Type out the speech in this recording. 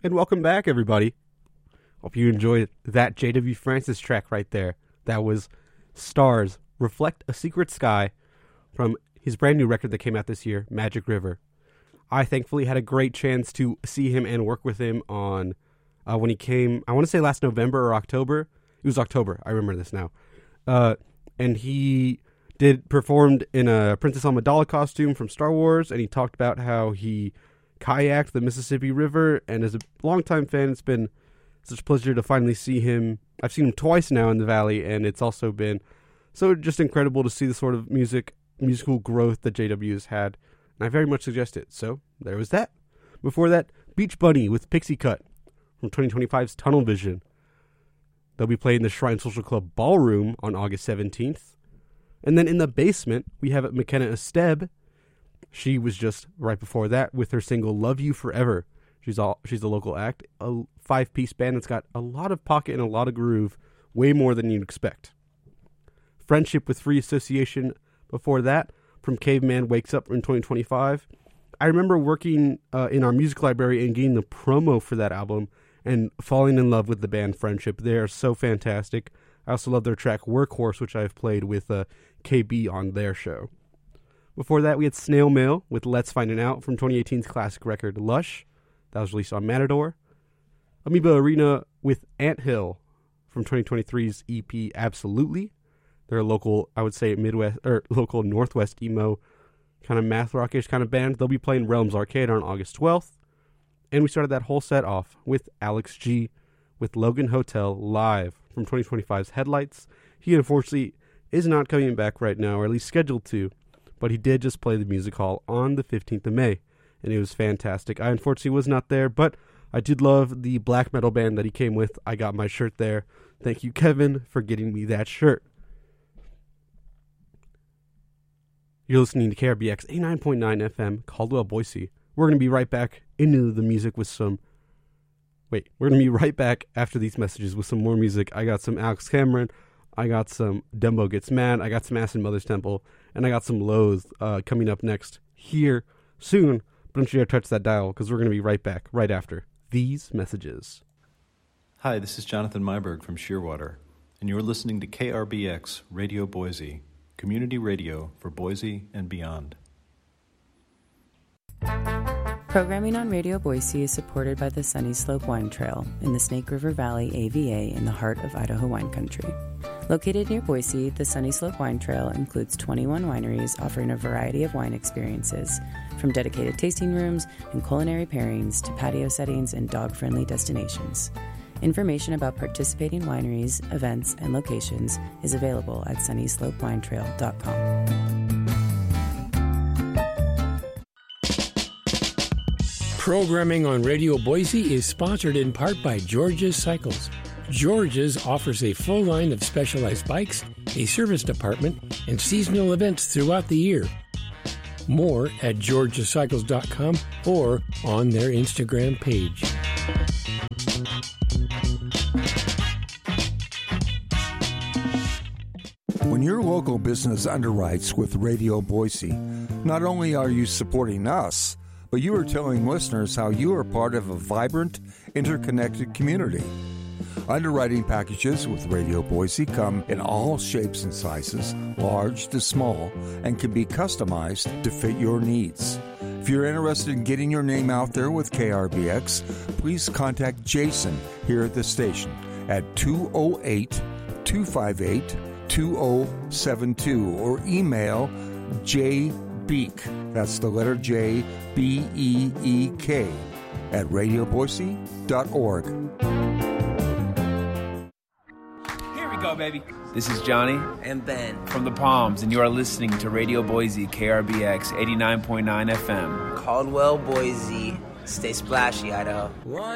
And welcome back, everybody. Hope you enjoyed that J.W. Francis track right there. That was Stars, Reflect a Secret Sky, from his brand new record that came out this year, Magic River. I thankfully had a great chance to see him and work with him on when he came, I want to say last November or October. It was October, I remember this now. And he performed in a Princess Amidala costume from Star Wars, and he talked about how he kayaked the Mississippi River, and as a longtime fan, it's been such a pleasure to finally see him. I've seen him twice now in the Valley, and it's also been so just incredible to see the sort of musical growth that JW has had, and I very much suggest it. So there was that. Before that, Beach Bunny with Pixie Cut from 2025's Tunnel Vision. They'll be playing the Shrine Social Club Ballroom on August 17th. And then in the basement, we have McKenna Esteb. She was just right before that with her single Love You Forever. She's a local act, a 5-piece band that's got a lot of pocket and a lot of groove, way more than you'd expect. Friendship with Free Association before that, from Caveman Wakes Up in 2025. I remember working in our music library and getting the promo for that album and falling in love with the band Friendship. They are so fantastic. I also love their track Workhorse, which I've played with KB on their show. Before that, we had Snail Mail with Let's Find It Out from 2018's classic record Lush. That was released on Matador. Amoeba Arena with Anthill from 2023's EP Absolutely. They're a local, I would say, Midwest or local Northwest emo kind of math rockish kind of band. They'll be playing Realms Arcade on August 12th. And we started that whole set off with Alex G with Logan Hotel live from 2025's Headlights. He unfortunately is not coming back right now, or at least scheduled to, but he did just play the music hall on the 15th of May, and it was fantastic. I unfortunately was not there, but I did love the black metal band that he came with. I got my shirt there. Thank you, Kevin, for getting me that shirt. You're listening to KRBX 89.9 FM, Caldwell, Boise. We're going to be right back into the music with some... We're going to be right back after these messages with some more music. I got some Alex Cameron. I got some Dembo Gets Mad. I got some Acid Mother's Temple. And I got some Loathe coming up next here soon. But don't you dare touch that dial, because we're going to be right back right after these messages. Hi, this is Jonathan Myberg from Shearwater, and you're listening to KRBX Radio Boise, community radio for Boise and beyond. Programming on Radio Boise is supported by the Sunny Slope Wine Trail in the Snake River Valley AVA in the heart of Idaho wine country. Located near Boise, the Sunny Slope Wine Trail includes 21 wineries offering a variety of wine experiences, from dedicated tasting rooms and culinary pairings to patio settings and dog-friendly destinations. Information about participating wineries, events, and locations is available at sunnyslopewinetrail.com. Programming on Radio Boise is sponsored in part by George's Cycles. George's offers a full line of specialized bikes, a service department, and seasonal events throughout the year. More at georgescycles.com or on their Instagram page. When your local business underwrites with Radio Boise, not only are you supporting us, but you are telling listeners how you are part of a vibrant, interconnected community. Underwriting packages with Radio Boise come in all shapes and sizes, large to small, and can be customized to fit your needs. If you're interested in getting your name out there with KRBX, please contact Jason here at the station at 208-258-2072 or email jbeek, that's the letter J, B-E-E-K, at radioboise.org. Here we go, baby. This is Johnny and Ben from the Palms, and you are listening to Radio Boise, KRBX 89.9 FM. Caldwell, Boise. Stay splashy, Idaho.